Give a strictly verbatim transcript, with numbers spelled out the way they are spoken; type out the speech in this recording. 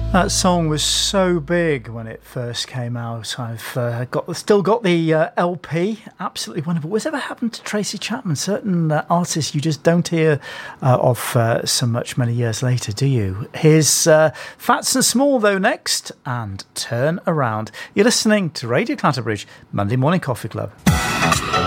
That song was so big when it first came out. I've uh, got still got the uh, L P. Absolutely wonderful. What's ever happened to Tracy Chapman? Certain uh, artists you just don't hear uh, of uh, so much many years later, do you? Here's uh, Fats and Small, though, next, and Turn Around. You're listening to Radio Clatterbridge, Monday Morning Coffee Club.